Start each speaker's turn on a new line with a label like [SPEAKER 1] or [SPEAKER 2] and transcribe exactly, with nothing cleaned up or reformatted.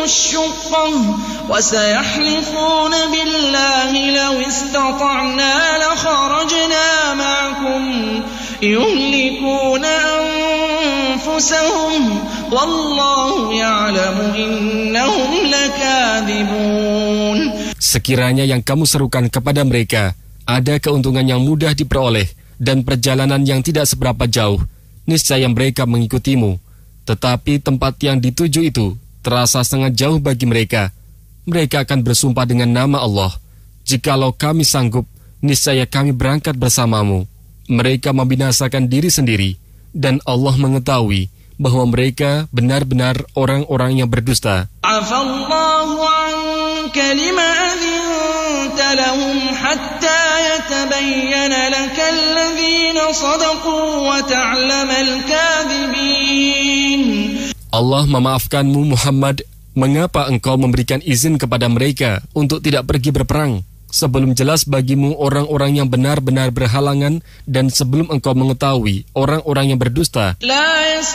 [SPEAKER 1] الشقة وسيحلفون بالله لو استطعنا لخرجنا معكم يهلكون أنفسهم والله يعلم إنهم لكاذبون.
[SPEAKER 2] Sekiranya yang kamu serukan kepada mereka ada keuntungan yang mudah diperoleh dan perjalanan yang tidak seberapa jauh, niscaya mereka mengikutimu. Tetapi tempat yang dituju itu terasa sangat jauh bagi mereka. Mereka akan bersumpah dengan nama Allah, jikalau kami sanggup, niscaya kami berangkat bersamamu. Mereka membinasakan diri sendiri, dan Allah mengetahui bahwa mereka benar-benar orang-orang yang berdusta.
[SPEAKER 1] Afallahu anka lima adhinta lahum hatta yatabayyana laka alladhina sadaqu wa ta'lama al-kadhibin.
[SPEAKER 2] Allah memaafkanmu Muhammad, mengapa engkau memberikan izin kepada mereka untuk tidak pergi berperang, sebelum jelas bagimu orang-orang yang benar-benar berhalangan dan sebelum engkau mengetahui orang-orang yang berdusta.